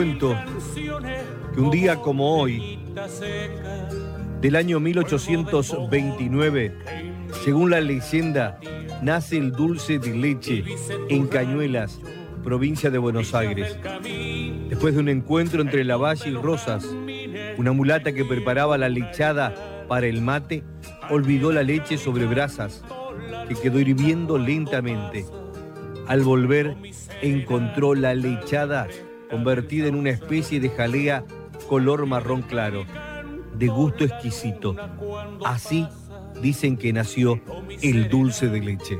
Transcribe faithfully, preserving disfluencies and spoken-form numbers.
Cuento que un día como hoy, del año mil ochocientos veintinueve, según la leyenda, nace el dulce de leche en Cañuelas, provincia de Buenos Aires. Después de un encuentro entre Lavalle y Rosas, una mulata que preparaba la lechada para el mate, olvidó la leche sobre brasas, que quedó hirviendo lentamente. Al volver, encontró la lechada convertida en una especie de jalea color marrón claro, de gusto exquisito. Así dicen que nació el dulce de leche.